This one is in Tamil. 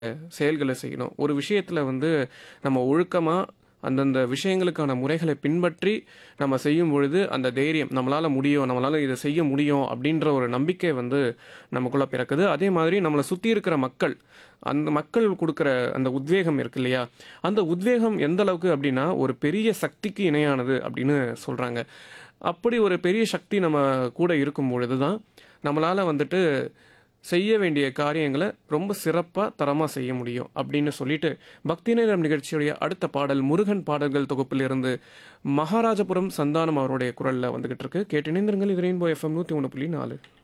செயல்கள செய்யணும். ஒரு விஷயத்துல வந்து நம்ம ஒழுக்கமா அந்தந்த விஷயங்களுக்கான முறைகளை பின்பற்றி நம்ம செய்யும் பொழுது, அந்த தைரியம் நம்மளால முடியும், நம்மளால இத செய்ய முடியும் அப்படின்ற ஒரு நம்பிக்கை வந்து நமக்குள்ள பிறக்குது. அதே மாதிரி நம்மள சுத்தி இருக்கிற மக்கள், அந்த மக்கள் குடுக்குற அந்த உத்வேகம் இருக்கு இல்லையா? அந்த உத்வேகம் எந்த அளவுக்கு அப்படின்னா, ஒரு பெரிய சக்திக்கு இணையானது அப்படின்னு சொல்றாங்க. அப்படி ஒரு பெரிய சக்தி நம்ம கூட இருக்கும் பொழுது தான், நம்மளால வந்துட்டு செய்ய வேண்டிய காரியங்கள ரொம்ப சிறப்பா, தரமா செய்ய முடியும். அப்படின்னு சொல்லிட்டு, பக்தி நேரம் நிகழ்ச்சியுடைய அடுத்த பாடல் முருகன் பாடல்கள் தொகுப்பிலிருந்து மகாராஜபுரம் சந்தானம் அவருடைய குரல்ல வந்துகிட்டு இருக்கு. கேட்டு இணைந்திருங்கள். இது ரெயின்போ எஃப்எம் 101.4.